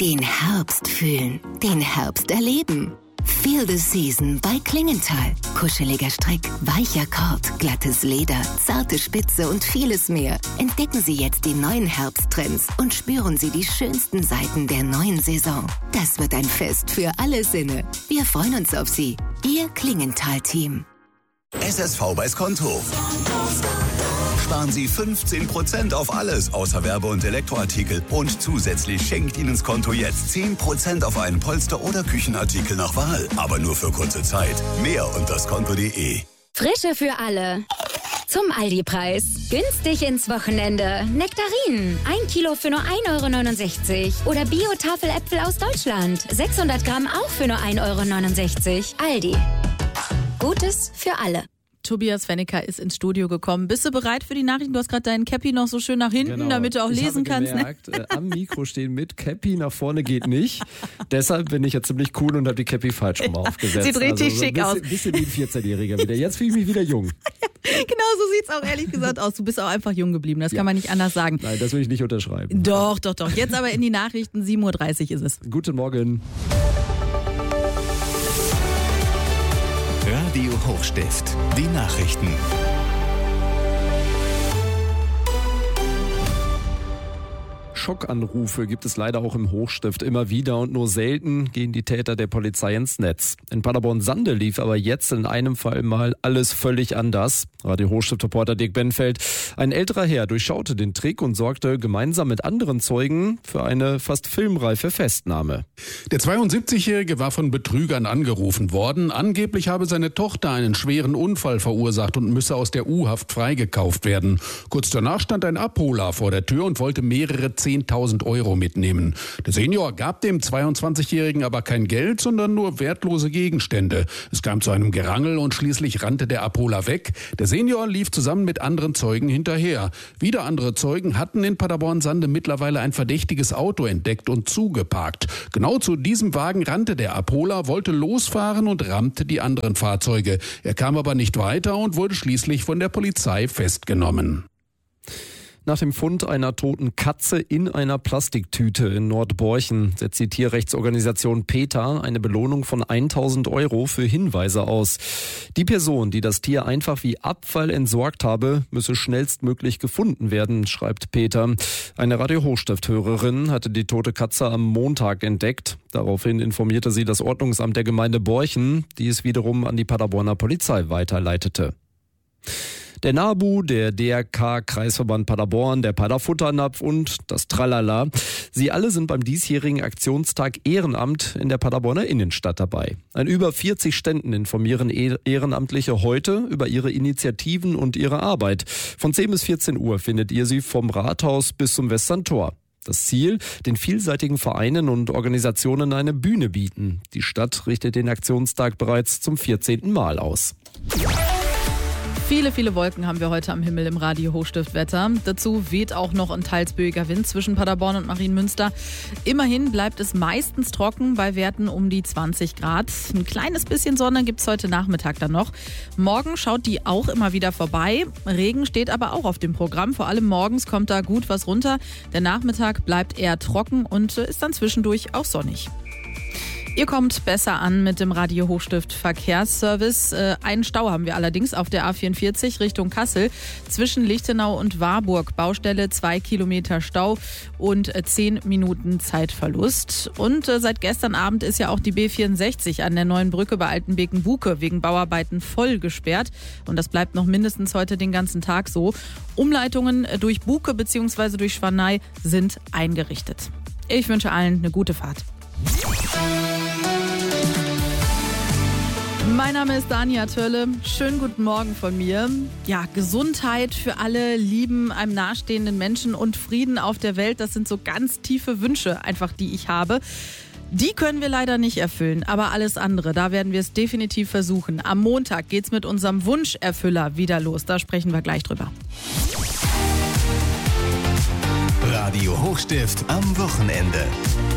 Den Herbst fühlen, den Herbst erleben. Feel the Season bei Klingenthal. Kuscheliger Strick, weicher Kord, glattes Leder, zarte Spitze und vieles mehr. Entdecken Sie jetzt die neuen Herbsttrends und spüren Sie die schönsten Seiten der neuen Saison. Das wird ein Fest für alle Sinne. Wir freuen uns auf Sie. Ihr Klingenthal-Team. SSV bei Skonto. Sparen Sie 15% auf alles außer Werbe- und Elektroartikel. Und zusätzlich schenkt Ihnen Skonto jetzt 10% auf einen Polster- oder Küchenartikel nach Wahl. Aber nur für kurze Zeit. Mehr unter skonto.de. Frische für alle. Zum Aldi-Preis. Günstig ins Wochenende. Nektarinen. 1 Kilo für nur 1,69 €. Oder Bio-Tafeläpfel aus Deutschland. 600 Gramm auch für nur 1,69 €. Aldi. Gutes für alle. Tobias Fennecker ist ins Studio gekommen. Bist du bereit für die Nachrichten? Du hast gerade deinen Cappy noch so schön nach hinten, damit du auch lesen kannst. Ich habe gemerkt, am Mikro stehen mit Cappy, nach vorne geht nicht. Deshalb bin ich jetzt ziemlich cool und habe die Cappy falsch rum aufgesetzt. Sieht richtig schick aus. Ein bisschen wie ein 14-Jähriger wieder. Jetzt fühle ich mich wieder jung. Genau so sieht's auch ehrlich gesagt aus. Du bist auch einfach jung geblieben, das kann man nicht anders sagen. Nein, das will ich nicht unterschreiben. Doch. Jetzt aber in die Nachrichten, 7:30 Uhr ist es. Guten Morgen. Radio Hochstift. Die Nachrichten. Schockanrufe gibt es leider auch im Hochstift immer wieder und nur selten gehen die Täter der Polizei ins Netz. In Paderborn-Sande lief aber jetzt in einem Fall mal alles völlig anders. Radio Hochstift-Reporter Dirk Benfeld. Ein älterer Herr durchschaute den Trick und sorgte gemeinsam mit anderen Zeugen für eine fast filmreife Festnahme. Der 72-Jährige war von Betrügern angerufen worden. Angeblich habe seine Tochter einen schweren Unfall verursacht und müsse aus der U-Haft freigekauft werden. Kurz danach stand ein Abholer vor der Tür und wollte mehrere 10.000 € mitnehmen. Der Senior gab dem 22-Jährigen aber kein Geld, sondern nur wertlose Gegenstände. Es kam zu einem Gerangel und schließlich rannte der Abholer weg. Der Senior lief zusammen mit anderen Zeugen hinterher. Wieder andere Zeugen hatten in Paderborn-Sande mittlerweile ein verdächtiges Auto entdeckt und zugeparkt. Genau zu diesem Wagen rannte der Abholer, wollte losfahren und rammte die anderen Fahrzeuge. Er kam aber nicht weiter und wurde schließlich von der Polizei festgenommen. Nach dem Fund einer toten Katze in einer Plastiktüte in Nordborchen setzt die Tierrechtsorganisation PETA eine Belohnung von 1.000 € für Hinweise aus. Die Person, die das Tier einfach wie Abfall entsorgt habe, müsse schnellstmöglich gefunden werden, schreibt PETA. Eine Radio Hochstift-Hörerin hatte die tote Katze am Montag entdeckt. Daraufhin informierte sie das Ordnungsamt der Gemeinde Borchen, die es wiederum an die Paderborner Polizei weiterleitete. Der NABU, der DRK-Kreisverband Paderborn, der Paderfutternapf und das Tralala. Sie alle sind beim diesjährigen Aktionstag Ehrenamt in der Paderborner Innenstadt dabei. An über 40 Ständen informieren Ehrenamtliche heute über ihre Initiativen und ihre Arbeit. Von 10 bis 14 Uhr findet ihr sie vom Rathaus bis zum Westerntor. Das Ziel, den vielseitigen Vereinen und Organisationen eine Bühne bieten. Die Stadt richtet den Aktionstag bereits zum 14. Mal aus. Viele Wolken haben wir heute am Himmel im Radio Hochstiftwetter. Dazu weht auch noch ein teils böiger Wind zwischen Paderborn und Marienmünster. Immerhin bleibt es meistens trocken bei Werten um die 20 Grad. Ein kleines bisschen Sonne gibt es heute Nachmittag dann noch. Morgen schaut die auch immer wieder vorbei. Regen steht aber auch auf dem Programm. Vor allem morgens kommt da gut was runter. Der Nachmittag bleibt eher trocken und ist dann zwischendurch auch sonnig. Ihr kommt besser an mit dem Radio Hochstift Verkehrsservice. Einen Stau haben wir allerdings auf der A44 Richtung Kassel. Zwischen Lichtenau und Warburg Baustelle 2 Kilometer Stau und 10 Minuten Zeitverlust. Und seit gestern Abend ist ja auch die B64 an der neuen Brücke bei Altenbeken-Buke wegen Bauarbeiten voll gesperrt. Und das bleibt noch mindestens heute den ganzen Tag so. Umleitungen durch Buke bzw. durch Schwanei sind eingerichtet. Ich wünsche allen eine gute Fahrt. Mein Name ist Dania Tölle. Schönen guten Morgen von mir. Ja, Gesundheit für alle lieben, einem nahestehenden Menschen und Frieden auf der Welt, das sind so ganz tiefe Wünsche, einfach die ich habe. Die können wir leider nicht erfüllen, aber alles andere, da werden wir es definitiv versuchen. Am Montag geht's mit unserem Wunscherfüller wieder los, da sprechen wir gleich drüber. Radio Hochstift am Wochenende.